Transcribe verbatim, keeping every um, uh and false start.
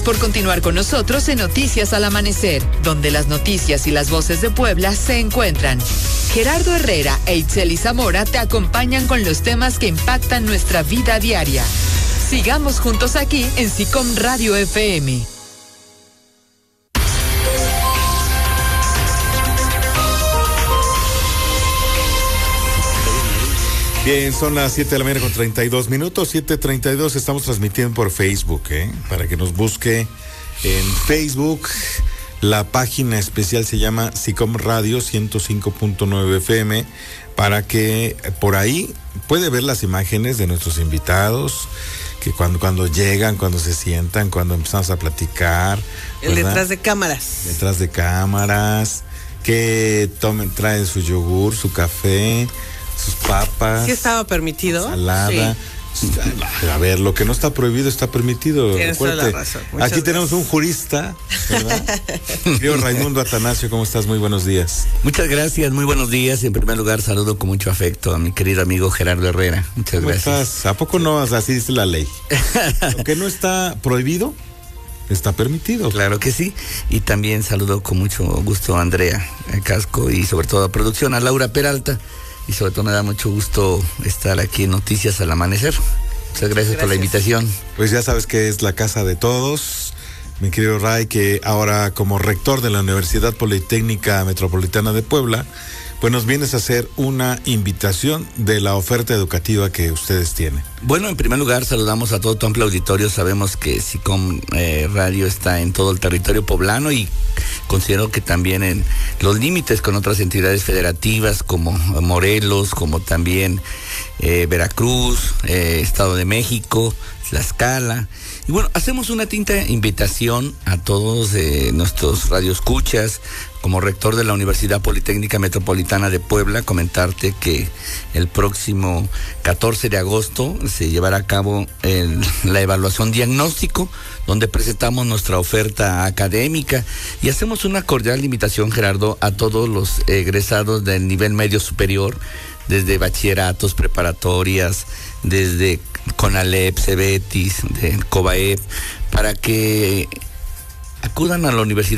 Por continuar con nosotros en Noticias al Amanecer, donde las noticias y las voces de Puebla se encuentran. Gerardo Herrera e Itzeli Zamora te acompañan con los temas que impactan nuestra vida diaria. Sigamos juntos aquí en SICOM Radio F M. Bien, son las siete de la mañana con treinta y dos minutos, siete treinta y dos, estamos transmitiendo por Facebook, ¿eh? Para que nos busque en Facebook. La página especial se llama SICOM Radio ciento cinco punto nueve F M, para que por ahí puede ver las imágenes de nuestros invitados, que cuando, cuando llegan, cuando se sientan, cuando empezamos a platicar. El detrás de cámaras. Detrás de cámaras, que tomen, traen su yogur, su café, sus papas. ¿Sí estaba permitido? Salada. Sí. A ver, lo que no está prohibido está permitido. Tienes toda la razón. Muchas Aquí tenemos gracias. Un jurista, ¿verdad? Yo, Raimundo Atanasio, ¿cómo estás? Muy buenos días. Muchas gracias, muy buenos días. En primer lugar, saludo con mucho afecto a mi querido amigo Gerardo Herrera. Muchas ¿Cómo gracias. Estás? ¿A poco no? Así dice la ley. Lo que no está prohibido está permitido. Claro que sí. Y también saludo con mucho gusto a Andrea Casco y sobre todo a producción, a Laura Peralta. Y sobre todo me da mucho gusto estar aquí en Noticias al Amanecer. Muchas gracias, gracias por la invitación. Pues ya sabes que es la casa de todos, mi querido Ray, que ahora como rector de la Universidad Politécnica Metropolitana de Puebla, pues nos vienes a hacer una invitación de la oferta educativa que ustedes tienen. Bueno, en primer lugar saludamos a todo tu amplio auditorio. Sabemos que SICOM eh, Radio está en todo el territorio poblano y considero que también en los límites con otras entidades federativas como Morelos, como también eh, Veracruz, eh, Estado de México, Tlaxcala. Y bueno, hacemos una tinta invitación a todos eh, nuestros radioescuchas. Como rector de la Universidad Politécnica Metropolitana de Puebla, comentarte que el próximo catorce de agosto se llevará a cabo el, la evaluación diagnóstico, donde presentamos nuestra oferta académica y hacemos una cordial invitación, Gerardo, a todos los egresados del nivel medio superior, desde bachilleratos, preparatorias, desde CONALEP, CEBETIS, de COBAEP, para que acudan a la universidad